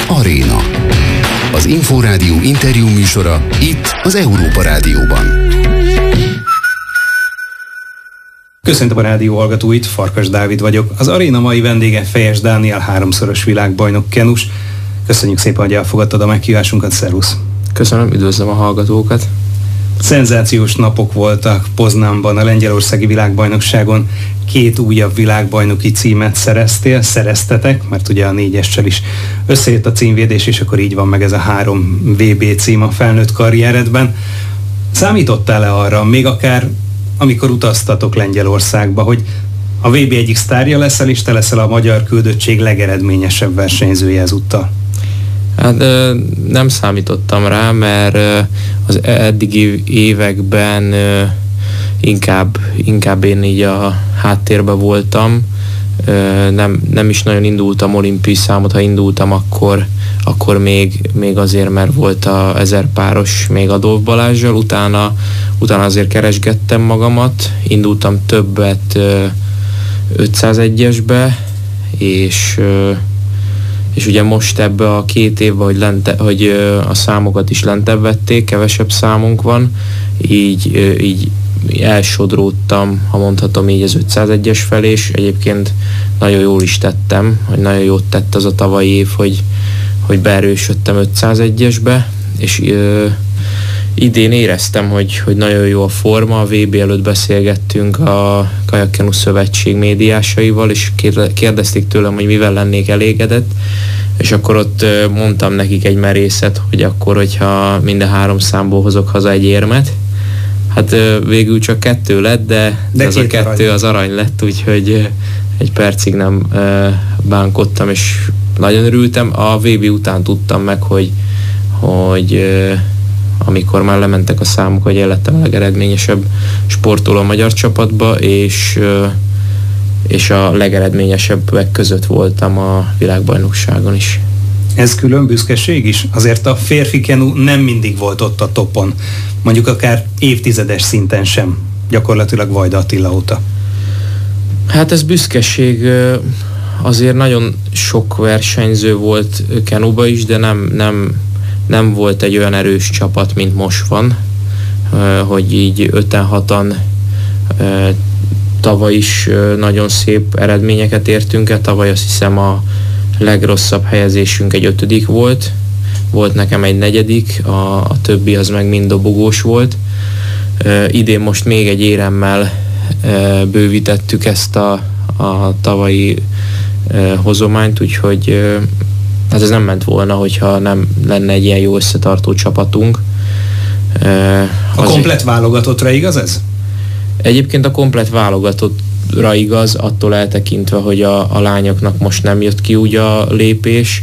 Aréna. Az Inforádió interjú műsora itt az Európa Rádióban. Köszöntöm a rádió hallgatóit, Farkas Dávid vagyok. Az Aréna mai vendége Fejes Dániel, 3-szoros világbajnok kenus. Köszönjük szépen, hogy elfogadtad a meghívásunkat, szervusz! Köszönöm, üdvözlöm a hallgatókat! Szenzációs napok voltak Poznanban, a lengyelországi világbajnokságon. 2 újabb világbajnoki címet szereztetek, mert ugye a 4-essel is összejött a címvédés, és akkor így van meg ez a 3 VB cím a felnőtt karrieredben. Számítottál-e arra, még akár amikor utaztatok Lengyelországba, hogy a VB egyik sztárja leszel, és te leszel a magyar küldöttség legeredményesebb versenyzője ezúttal? Hát nem számítottam rá, mert az eddigi években inkább én így a háttérben voltam. Nem is nagyon indultam olimpiai számot, ha indultam, akkor még azért, mert volt a 1000 páros még Adolf Balázsral, utána azért keresgettem magamat, indultam többet 501-esbe, és ugye most ebbe a 2 évben, hogy a számokat is lentebb vették, kevesebb számunk van, így elsodródtam, ha mondhatom így, az 501-es felé, és egyébként nagyon jól is tettem, hogy nagyon jót tett az a tavalyi év, hogy beerősödtem 501-esbe, és idén éreztem, hogy nagyon jó a forma. A VB előtt beszélgettünk a Kajak-Kenu Szövetség médiásaival, és kérdezték tőlem, hogy mivel lennék elégedett, és akkor ott mondtam nekik egy merészet, hogy akkor, hogyha minden 3 számból hozok haza egy érmet. Hát végül csak 2 lett, de az a 2 az arany lett, úgyhogy egy percig nem bánkodtam, és nagyon örültem. A VB után tudtam meg, hogy amikor már lementek a számok, hogy én lettem a legeredményesebb sportoló a magyar csapatba, és a legeredményesebbek között voltam a világbajnokságon is. Ez külön büszkeség is? Azért a férfi kenu nem mindig volt ott a topon, mondjuk akár évtizedes szinten sem, gyakorlatilag Vajda Attila óta. Hát ez büszkeség, azért nagyon sok versenyző volt kenuba is, de nem volt egy olyan erős csapat, mint most van, hogy így 5-6-an tavaly is nagyon szép eredményeket értünk el. Tavaly azt hiszem a legrosszabb helyezésünk egy 5. volt nekem egy 4., a többi az meg mind dobogós volt. Idén most még egy éremmel bővítettük ezt a tavalyi hozományt, úgyhogy hát ez nem ment volna, hogyha nem lenne egy ilyen jó összetartó csapatunk. A komplett válogatottra igaz ez? Egyébként a komplett válogatottra igaz, attól eltekintve, hogy a lányoknak most nem jött ki úgy a lépés.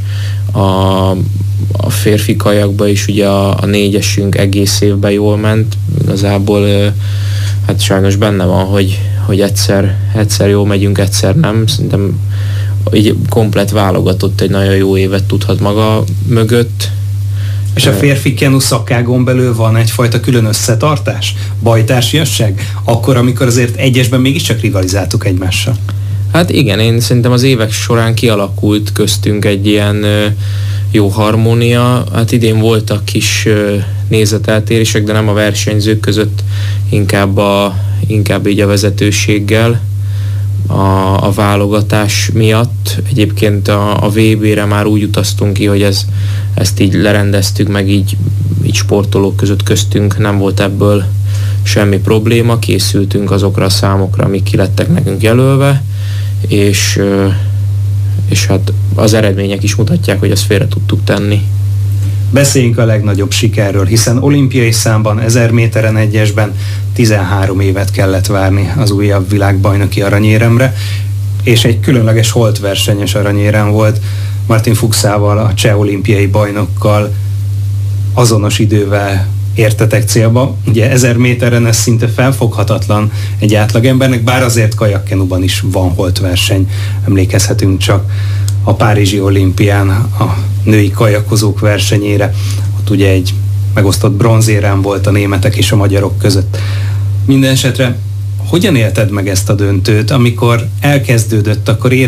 A férfi kajakba is ugye a 4-esünk egész évben jól ment. Igazából hát sajnos benne van, hogy egyszer jól megyünk, egyszer nem. Szerintem így komplett válogatott egy nagyon jó évet tudhat maga mögött. És a férfi kenu szakágon belül van egyfajta külön összetartás? Bajtársiasság? Akkor, amikor azért egyesben mégiscsak rivalizáltuk egymással. Hát igen, én szerintem az évek során kialakult köztünk egy ilyen jó harmónia. Hát idén voltak kis nézeteltérések, de nem a versenyzők között, inkább így a vezetőséggel. A válogatás miatt. Egyébként a VB-re már úgy utaztunk ki, hogy ezt így lerendeztük, meg így sportolók között köztünk nem volt ebből semmi probléma, készültünk azokra a számokra, amik ki lettek nekünk jelölve, és hát az eredmények is mutatják, hogy ezt félre tudtuk tenni. Beszéljünk a legnagyobb sikerről, hiszen olimpiai számban 1000 méteren egyesben 13 évet kellett várni az újabb világbajnoki aranyéremre, és egy különleges holtversenyes aranyérem volt. Martin Fuchsával, a cseh olimpiai bajnokkal azonos idővel értetek célba. Ugye 1000 méteren ez szinte felfoghatatlan egy átlagembernek, bár azért kajakkenuban is van holtverseny. Emlékezhetünk csak a párizsi olimpián a női kajakozók versenyére. Ott ugye egy megosztott bronzérem volt a németek és a magyarok között. Minden esetre hogyan élted meg ezt a döntőt, amikor elkezdődött, akkor